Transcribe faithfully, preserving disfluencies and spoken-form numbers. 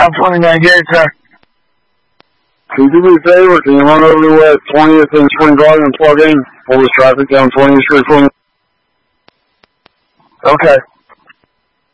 down twenty-nine Gary, sir. Can you do me a favor? Can you run over to West twentieth and Spring Garden and plug in? Pull this traffic down twentieth Street for me. Okay.